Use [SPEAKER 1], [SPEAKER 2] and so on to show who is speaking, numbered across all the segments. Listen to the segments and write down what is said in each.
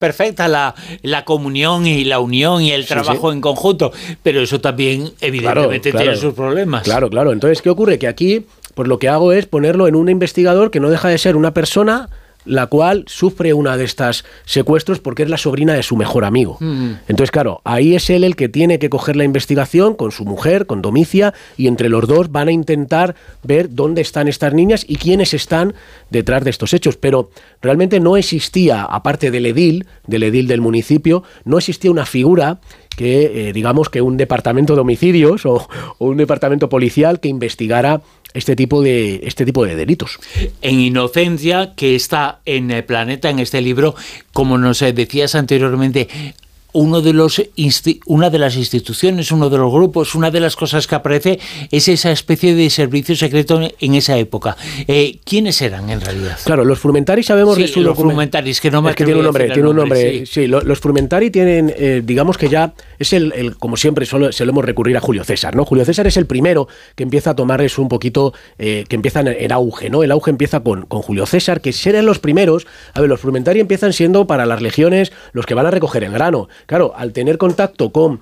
[SPEAKER 1] perfecta la comunión y la unión y el trabajo en conjunto, pero eso también evidentemente tiene sus problemas.
[SPEAKER 2] Claro. Entonces, ¿qué ocurre? Que aquí, pues lo que hago es ponerlo en un investigador que no deja de ser una persona la cual sufre una de estas secuestros porque es la sobrina de su mejor amigo. Entonces, claro, ahí es él el que tiene que coger la investigación con su mujer, con Domicia, y entre los dos van a intentar ver dónde están estas niñas y quiénes están detrás de estos hechos. Pero realmente no existía, aparte del edil del municipio, no existía una figura que, digamos, que un departamento de homicidios o un departamento policial que investigara este tipo de delitos.
[SPEAKER 1] En Inocencia, que está en el Planeta, en este libro, como nos decías anteriormente, una de las instituciones, uno de los grupos, una de las cosas que aparece es esa especie de servicio secreto en esa época. ¿Quiénes eran en realidad?
[SPEAKER 2] Claro, los Frumentari sabemos de su
[SPEAKER 1] los Frumentari, que no me
[SPEAKER 2] tiene un nombre. Sí, los Frumentari tienen, digamos que ya es el como siempre solemos recurrir a Julio César, ¿no? Julio César es el primero que empieza a tomarles un poquito, que empiezan en auge, ¿no? El auge empieza con Julio César, que serán los primeros. A ver, los Frumentari empiezan siendo para las legiones los que van a recoger el grano. Claro, al tener contacto con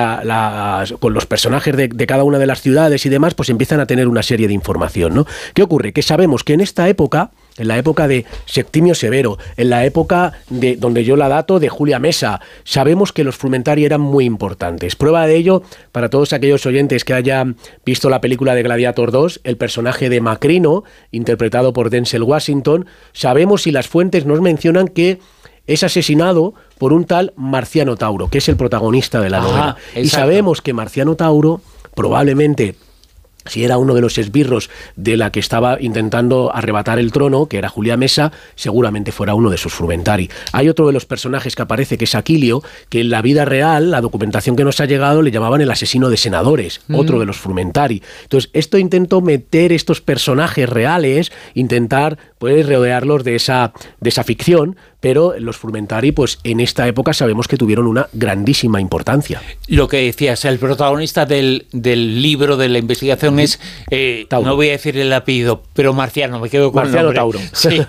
[SPEAKER 2] los personajes de cada una de las ciudades y demás, pues empiezan a tener una serie de información, ¿no? ¿Qué ocurre? Que sabemos que en esta época, en la época de Septimio Severo, en la época de donde yo la dato de Julia Mesa, sabemos que los Frumentari eran muy importantes. Prueba de ello, para todos aquellos oyentes que hayan visto la película de Gladiator 2, el personaje de Macrino, interpretado por Denzel Washington, sabemos y las fuentes nos mencionan que es asesinado por un tal Marciano Tauro, que es el protagonista de la novela.
[SPEAKER 1] Exacto.
[SPEAKER 2] Y sabemos que Marciano Tauro probablemente, si era uno de los esbirros de la que estaba intentando arrebatar el trono, que era Julia Mesa, seguramente fuera uno de sus Frumentari. Hay otro de los personajes que aparece, que es Aquilio, que en la vida real, la documentación que nos ha llegado, le llamaban el asesino de senadores, otro de los Frumentari. Entonces, esto intento meter estos personajes reales, intentar pues rodearlos de esa ficción, pero los Frumentari, pues en esta época sabemos que tuvieron una grandísima importancia.
[SPEAKER 1] Lo que decías, el protagonista del libro, de la investigación es, no voy a decir el apellido, pero Marciano, me quedo con
[SPEAKER 2] Marciano
[SPEAKER 1] el nombre.
[SPEAKER 2] Tauro.
[SPEAKER 1] Sí.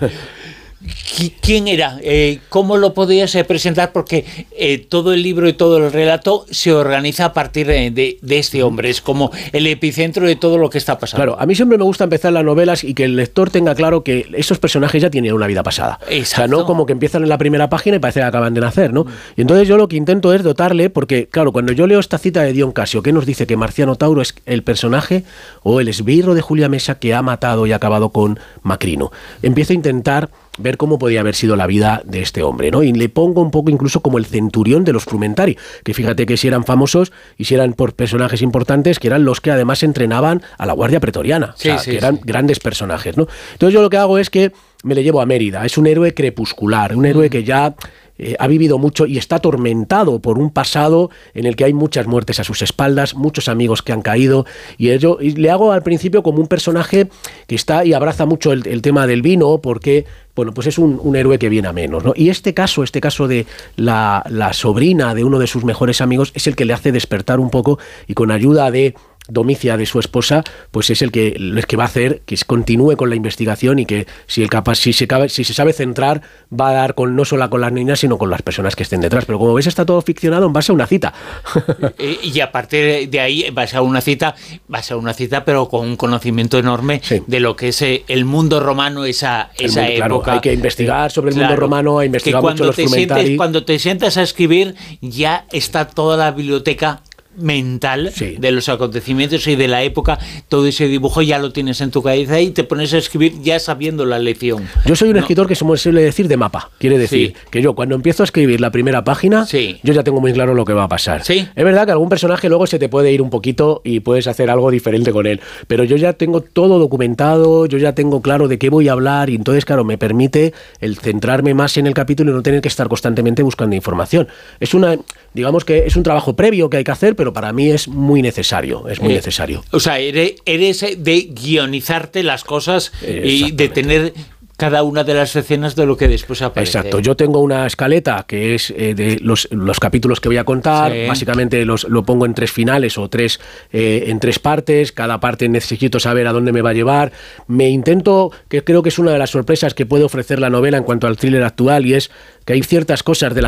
[SPEAKER 1] ¿Quién era? ¿Cómo lo podías presentar? Porque todo el libro y todo el relato se organiza a partir de este hombre. Es como el epicentro de todo lo que está pasando.
[SPEAKER 2] Claro, a mí siempre me gusta empezar las novelas y que el lector tenga claro que esos personajes ya tienen una vida pasada.
[SPEAKER 1] Exacto.
[SPEAKER 2] O sea, no como que empiezan en la primera página y parece que acaban de nacer, ¿no? Y entonces yo lo que intento es dotarle, porque claro, cuando yo leo esta cita de Dion Casio, que nos dice que Marciano Tauro es el personaje o el esbirro de Julia Mesa que ha matado y acabado con Macrino, empiezo a intentar ver cómo podía haber sido la vida de este hombre, ¿no? Y le pongo un poco incluso como el centurión de los Frumentari, que fíjate que si eran famosos y si eran por personajes importantes, que eran los que además entrenaban a la Guardia Pretoriana, que eran grandes personajes, ¿no? Entonces yo lo que hago es que me le llevo a Mérida. Es un héroe crepuscular, un héroe que ya ha vivido mucho y está atormentado por un pasado en el que hay muchas muertes a sus espaldas, muchos amigos que han caído, y le hago al principio como un personaje que está y abraza mucho el tema del vino, porque bueno, pues es un héroe que viene a menos, ¿no? Y este caso de la sobrina de uno de sus mejores amigos es el que le hace despertar un poco, y con ayuda de Domicia, de su esposa, pues es el que va a hacer que continúe con la investigación y que si se sabe centrar, va a dar no solo con las niñas, sino con las personas que estén detrás. Pero como ves, está todo ficcionado en base a una cita.
[SPEAKER 1] Y aparte de ahí, vas a una cita, pero con un conocimiento enorme de lo que es el mundo romano, esa época.
[SPEAKER 2] Claro, hay que investigar sobre el mundo romano, hay que investigar mucho los Frumentari.
[SPEAKER 1] Cuando te sientas a escribir, ya está toda la biblioteca mental de los acontecimientos y de la época, todo ese dibujo ya lo tienes en tu cabeza y te pones a escribir ya sabiendo la lección.
[SPEAKER 2] Yo soy un escritor que se suele decir de mapa, quiere decir que yo cuando empiezo a escribir la primera página, yo ya tengo muy claro lo que va a pasar. Es verdad que algún personaje luego se te puede ir un poquito y puedes hacer algo diferente con él, pero yo ya tengo todo documentado, yo ya tengo claro de qué voy a hablar, y entonces claro, me permite el centrarme más en el capítulo y no tener que estar constantemente buscando información. Digamos que es un trabajo previo que hay que hacer, pero para mí es muy necesario, necesario.
[SPEAKER 1] O sea, eres de guionizarte las cosas y de tener cada una de las escenas de lo que después aparece.
[SPEAKER 2] Exacto, yo tengo una escaleta que es de los capítulos que voy a contar, básicamente lo pongo en 3 finales o en 3 partes, cada parte necesito saber a dónde me va a llevar, que creo que es una de las sorpresas que puede ofrecer la novela en cuanto al thriller actual, y es que hay ciertas cosas de la